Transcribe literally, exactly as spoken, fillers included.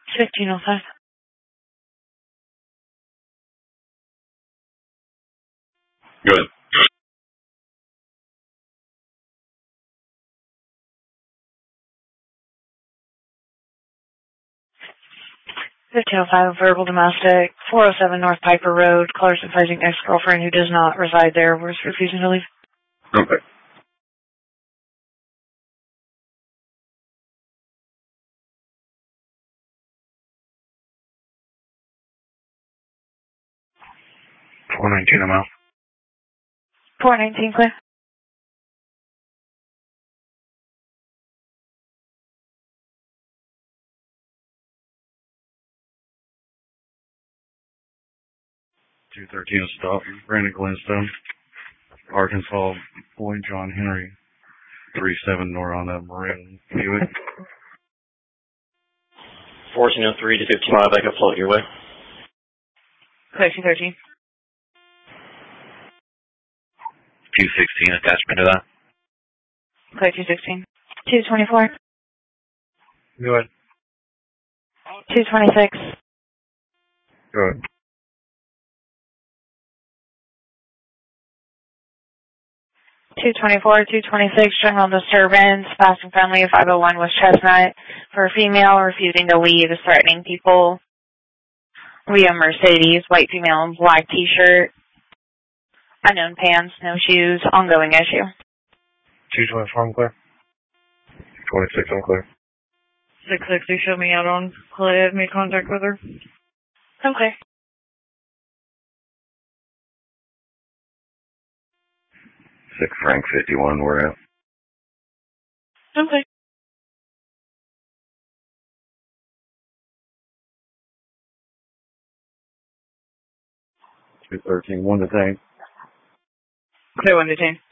fifteen oh five. Good. fifteen oh five, verbal domestic, four oh seven North Piper Road, caller advising ex-girlfriend who does not reside there was refusing to leave. Okay. four nineteen, I'm out. four nineteen, clear. two thirteen, stop. Brandon Glenstone, Arkansas, Boyd John Henry, three seven North on that Marin Buick. fourteen oh three to fifteen mile back up float your way. Clear, two thirteen. two sixteen, attachment to that. Clear, two sixteen. two twenty-four. Go ahead. two twenty-six. Go ahead. two twenty-four, two twenty-six, general disturbance, passing family of five oh one West Chestnut for a female refusing to leave, is threatening people. Via Mercedes, white female, black t-shirt, unknown pants, no shoes, ongoing issue. two twenty-four, I'm clear. twenty-six, I'm clear. six sixty, show me out on Clay, have made contact with her. Okay. six Frank fifty-one, we're out. Okay. two thirteen, one detained. Clear, one detained.